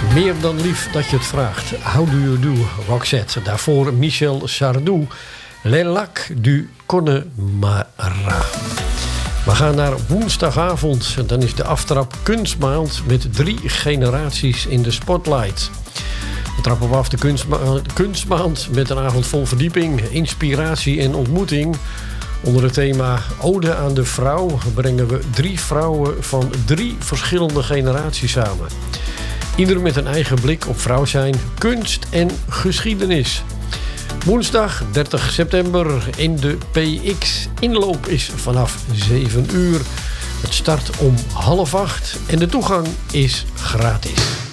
Meer dan lief dat je het vraagt. How do you do, Roxette. Daarvoor Michel Sardou. Le Lac du Connemara. We gaan naar woensdagavond. Dan is de aftrap Kunstmaand met 3 generaties in de spotlight. We trappen we af de Kunstmaand met een avond vol verdieping, inspiratie en ontmoeting. Onder het thema Ode aan de Vrouw brengen we 3 vrouwen van 3 verschillende generaties samen. Ieder met een eigen blik op vrouw zijn, kunst en geschiedenis. Woensdag 30 september in de PX. Inloop is vanaf 7 uur. Het start om 7:30 en de toegang is gratis.